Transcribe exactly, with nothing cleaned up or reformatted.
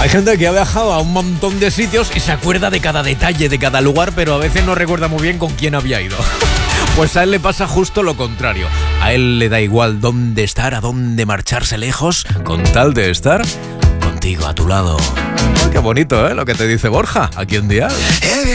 Hay gente que ha viajado a un montón de sitios y se acuerda de cada detalle de cada lugar, pero a veces no recuerda muy bien con quién había ido. Pues a él le pasa justo lo contrario. A él le da igual dónde estar, a dónde marcharse lejos, con tal de estar contigo a tu lado. Oh, qué bonito, ¿eh? Lo que te dice Borja, aquí en Dial.